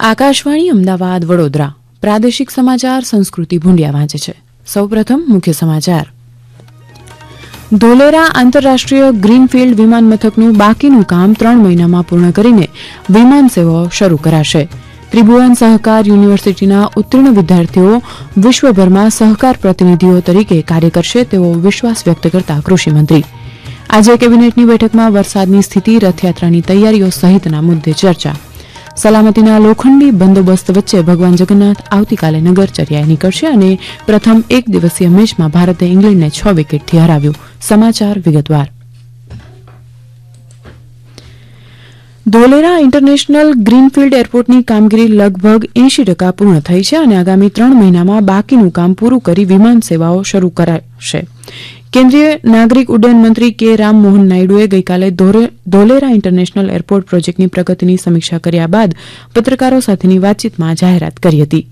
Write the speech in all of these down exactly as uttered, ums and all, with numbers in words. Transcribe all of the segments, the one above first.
આકાશવાણી અમદાવાદ વડોદરા પ્રાદેશિક સમાચાર સંસ્કૃતિ ભુંડિયા વાંચે છે. સૌપ્રથમ મુખ્ય સમાચાર. ધોલેરા આંતરરાષ્ટ્રીય ગ્રીનફિલ્ડ વિમાન મથકનું બાકીનું કામ ત્રણ મહિનામાં પૂર્ણ કરીને વિમાન સેવાઓ શરૂ કરાશે. ત્રિભુવન સહકાર યુનિવર્સિટીના ઉત્તીર્ણ વિદ્યાર્થીઓ વિશ્વભરમાં સહકાર પ્રતિનિધિઓ તરીકે કાર્ય કરશે તેવો વિશ્વાસ વ્યક્ત કરતા કૃષિમંત્રી. આજે કેબિનેટની બેઠકમાં વરસાદની સ્થિતિ, રથયાત્રાની તૈયારીઓ સહિતના મુદ્દે ચર્ચા. સલામતીના લોખંડી બંદોબસ્ત વચ્ચે ભગવાન જગન્નાથ આવતીકાલે નગરચર્યાએ નીકળશે અને પ્રથમ એક દિવસીય મેચમાં ભારતે ઇંગ્લેન્ડને છ વિકેટથી હરાવ્યું. સમાચાર વિગતવાર. ધોલેરા ઇન્ટરનેશનલ ગ્રીનફિલ્ડ એરપોર્ટની કામગીરી લગભગ એંશી ટકા પૂર્ણ થઈ છે અને આગામી ત્રણ મહિનામાં બાકીનું કામ પૂરું કરી વિમાન સેવાઓ શરૂ કરાશે. કેન્દ્રીય નાગરિક ઉડ્ડયન મંત્રી કે રામમોહન નાયડુએ ગઈકાલે ધોલેરા ઇન્ટરનેશનલ એરપોર્ટ પ્રોજેક્ટની પ્રગતિની સમીક્ષા કર્યા બાદ પત્રકારો સાથેની વાતચીતમાં જાહેરાત કરી હતી.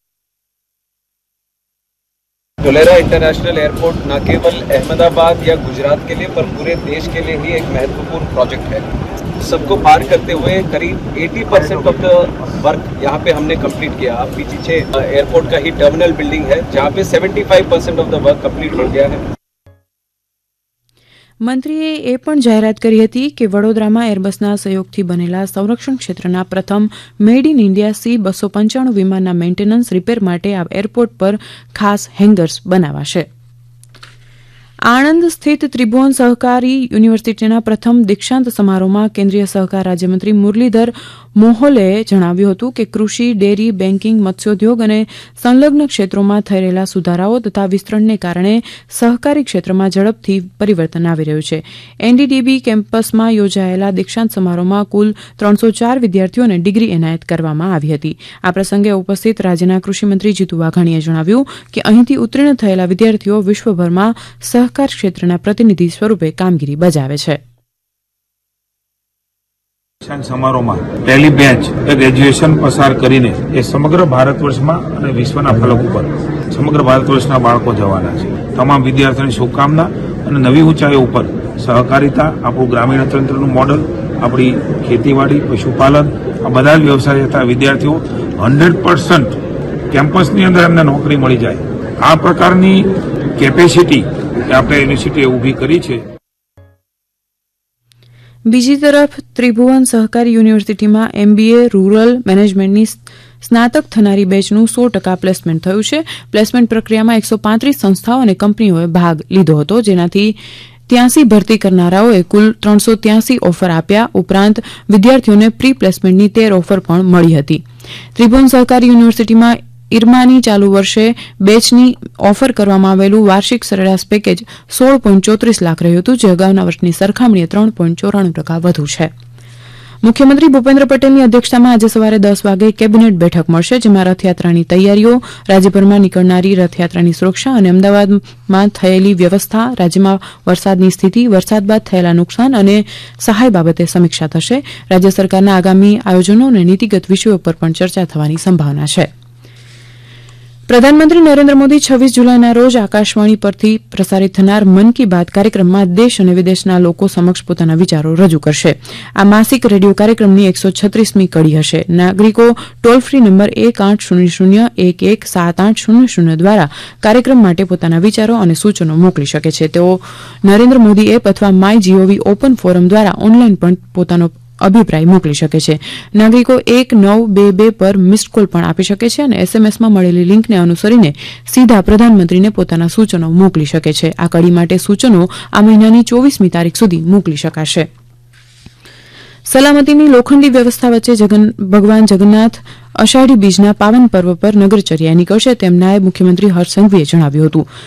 धोलेरा इंटरनेशनल एयरपोर्ट न केवल अहमदाबाद या गुजरात के लिए पर पूरे देश के लिए ही एक महत्वपूर्ण प्रोजेक्ट है. सबको पार करते हुए करीब अस्सी परसेंट ऑफ द वर्क यहाँ पे हमने कंप्लीट किया. आप पीछे एयरपोर्ट का ही टर्मिनल बिल्डिंग है जहाँ पे पचहत्तर percent of the work complete हो गया है. મંત્રીએ એ પણ જાહેરાત કરી હતી કે વડોદરામાં એરબસના સહયોગથી બનેલા સંરક્ષણ ક્ષેત્રના પ્રથમ મેડ ઇન ઇન્ડિયા સી બસો પંચાણું વિમાનના મેન્ટેનન્સ રિપેર માટે આ એરપોર્ટ પર ખાસ હેંગર્સ બનાવાશે. આણંદ સ્થિત ત્રિભુવન સહકારી યુનિવર્સિટીના પ્રથમ દીક્ષાંત સમારોહમાં કેન્દ્રીય સહકાર રાજ્યમંત્રી મુરલીધર મોહોલેએ જણાવ્યું હતું કે કૃષિ, ડેરી, બેન્કિંગ, મત્સ્યોદ્યોગ અને સંલગ્ન ક્ષેત્રોમાં થઈ રહેલા સુધારાઓ તથા વિસ્તરણને કારણે સહકારી ક્ષેત્રમાં ઝડપથી પરિવર્તન આવી રહ્યું છે. એનડીડીબી કેમ્પસમાં યોજાયેલા દીક્ષાંત સમારોહમાં કુલ ત્રણસો ચાર વિદ્યાર્થીઓને ડિગ્રી એનાયત કરવામાં આવી હતી. આ પ્રસંગે ઉપસ્થિત રાજ્યના કૃષિમંત્રી જીતુ વાઘાણીએ જણાવ્યું કે અહીંથી ઉત્તીર્ણ થયેલા વિદ્યાર્થીઓ વિશ્વભરમાં સહકાર ક્ષેત્રના પ્રતિનિધિ સ્વરૂપે કામગીરી બજાવે છે. સમારોહમાં પહેલી બેચ ગ્રેજ્યુએશન પસાર કરીને એ સમગ્ર ભારત વર્ષમાં અને વિશ્વના ફલક ઉપર સમગ્ર ભારત વર્ષના બાળકો જવાના છે. તમામ વિદ્યાર્થીઓની શુભકામના અને નવી ઊંચાઈઓ ઉપર સહકારિતા, આપણું ગ્રામીણ અર્થતંત્રનું મોડલ, આપણી ખેતીવાડી, પશુપાલન, આ બધા જ વ્યવસાય હતા વિદ્યાર્થીઓ હંડ્રેડ પર્સન્ટ કેમ્પસની અંદર એમને નોકરી મળી જાય આ પ્રકારની કેપેસિટી આપણે યુનિવર્સિટીએ ઊભી કરી છે. બીજી તરફ ત્રિભુવન સહકારી યુનિવર્સિટીમાં એમબીએ રૂરલ મેનેજમેન્ટની સ્નાતક થનારી બેચનું સો ટકા પ્લેસમેન્ટ થયું છે. પ્લેસમેન્ટ પ્રક્રિયામાં એકસો પાંત્રીસ સંસ્થાઓ અને કંપનીઓએ ભાગ લીધો હતો, જેનાથી ત્યાંસી ભરતી કરનારાઓએ કુલ ત્રણસો ત્યાંસી ઓફર આપ્યા. ઉપરાંત વિદ્યાર્થીઓને પ્રી પ્લેસમેન્ટની તેર ઓફર પણ મળી હતી. ત્રિભુવન સહકારી યુનિવર્સિટીમાં ઇરમાની ચાલુ વર્ષે બેચની ઓફર કરવામાં આવેલું વાર્ષિક સરેરાશ પેકેજ સોળ પોઈન્ટ ચોત્રીસ લાખ રહ્યું હતું, જે અગાઉના વર્ષની સરખામણીએ ત્રણ પોઈન્ટ ચોરાણું ટકા વધુ છે. મુખ્યમંત્રી ભૂપેન્દ્ર પટેલની અધ્યક્ષતામાં આજે સવારે દસ વાગે કેબિનેટ બેઠક મળશે, જેમાં રથયાત્રાની તૈયારીઓ, રાજ્યભરમાં નીકળનારી રથયાત્રાની સુરક્ષા અને અમદાવાદમાં થયેલી વ્યવસ્થા, રાજ્યમાં વરસાદની સ્થિતિ, વરસાદ બાદ થયેલા નુકસાન અને સહાય બાબતે સમીક્ષા થશે. રાજ્ય સરકારના આગામી આયોજનો અને નીતિગત વિષયો પર પણ ચર્ચા થવાની સંભાવના છે. પ્રધાનમંત્રી નરેન્દ્ર મોદી છવ્વીસ જુલાઈના રોજ આકાશવાણી પરથી પ્રસારિત થનાર મન કી બાત કાર્યક્રમમાં દેશ અને વિદેશના લોકો સમક્ષ પોતાના વિચારો રજૂ કરશે. આ માસિક રેડિયો કાર્યક્રમની એકસો છત્રીસમી કડી હશે. નાગરિકો ટોલ ફ્રી નંબર એક આઠ શૂન્ય શૂન્ય એક એક સાત આઠ શૂન્ય શૂન્ય દ્વારા કાર્યક્રમ માટે પોતાના વિચારો અને સૂચનો મોકલી શકે છે. તેઓ નરેન્દ્ર મોદી એપ અથવા માય જીઓવી ઓપન ફોરમ દ્વારા ઓનલાઈન પણ પોતાનો અભિપ્રાય મોકલી શકે છે. નાગરિકો એક નવ બે બે પર મિસ્ડ કોલ પણ આપી શકે છે અને એસએમએસમાં મળેલી લિંકને અનુસરીને સીધા પ્રધાનમંત્રીને પોતાના સૂચનો મોકલી શકે છે. આ કડી માટે સૂચનો આ મહિનાની ચોવીસમી તારીખ સુધી મોકલી શકાશે. સલામતીની લોખંડી વ્યવસ્થા વચ્ચે જગન ભગવાન જગન્નાથ અષાઢી બીજના પાવન પર્વ પર નગરચર્યાએ નીકળશે, તેમ નાયબ મુખ્યમંત્રી હર્ષ સંઘવીએ જણાવ્યું હતું.